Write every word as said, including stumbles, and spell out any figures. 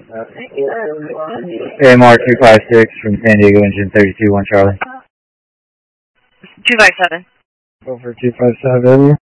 A M R two five six from San Diego, engine thirty-two, one Charlie. two five seven. Over two five seven.